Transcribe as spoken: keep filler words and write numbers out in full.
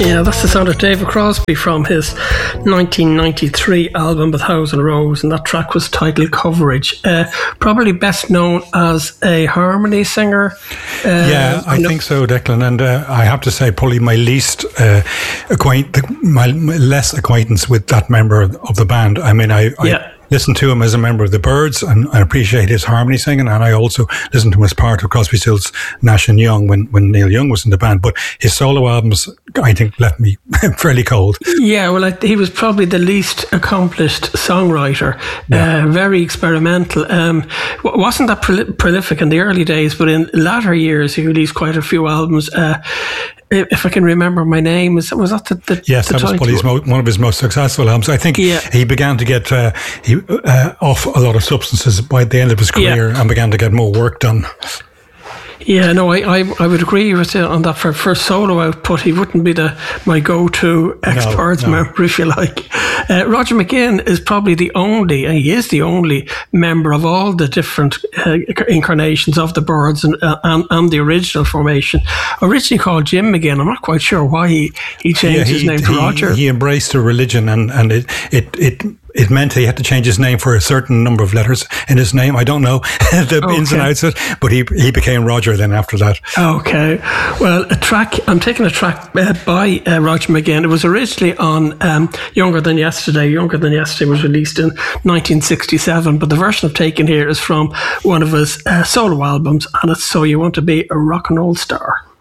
Yeah, that's the sound of David Crosby from his nineteen ninety-three album A Thousand Rows, and that track was titled Coverage. Uh, probably best known as a harmony singer. Uh, yeah, I think so, Declan. And uh, I have to say, probably my least uh, acquaint, my, my less acquaintance with that member of, of the band. I mean, I. I yeah. listened to him as a member of the Byrds, and I appreciate his harmony singing, and I also listened to him as part of Crosby, Stills, Nash and Young when, when Neil Young was in the band. But his solo albums, I think, left me fairly cold. Yeah, well, I, he was probably the least accomplished songwriter, yeah. uh, very experimental. Um, wasn't that prol- prolific in the early days, but in latter years he released quite a few albums. Uh, If I can remember my name, was, was that the, the Yes, the that was probably his mo- one of his most successful albums. I think yeah. he began to get uh, he, uh, off a lot of substances by the end of his career yeah. and began to get more work done. Yeah, no, I, I, I would agree with you on that. For, for solo output, he wouldn't be the my go-to expert no, no. member, if you like. Uh, Roger McGuinn is probably the only, and he is the only member of all the different uh, incarnations of the Byrds and, uh, and and the original formation. Originally called Jim McGuinn, I'm not quite sure why he, he changed yeah, he, his name to he, Roger. He embraced a religion, and, and it it it. It meant he had to change his name for a certain number of letters in his name. I don't know the okay. ins and outs of it, but he he became Roger then after that. Okay. Well, a track, I'm taking a track uh, by uh, Roger McGuinn. It was originally on um, Younger Than Yesterday. Younger Than Yesterday was released in nineteen sixty-seven, but the version I've taken here is from one of his uh, solo albums, and it's So You Want to Be a Rock and Roll Star.